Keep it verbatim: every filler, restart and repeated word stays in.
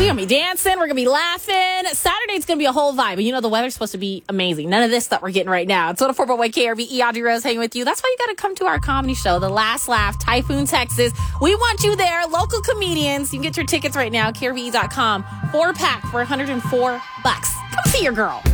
We're going to be dancing. We're going to be laughing. Saturday's going to be a whole vibe. And you know, the weather's supposed to be amazing. None of this that we're getting right now. It's one oh four point one K R V E. Audrey Rose hanging with you. That's why you got to come to our comedy show, The Last Laugh, Typhoon, Texas. We want you there. Local comedians. You can get your tickets right now, K R V E dot com. Four pack for one hundred four bucks. Come see your girl.